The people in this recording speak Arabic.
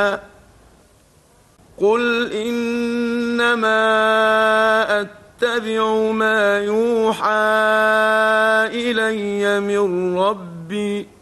قل إنما أتبع ما يوحى إلي من ربي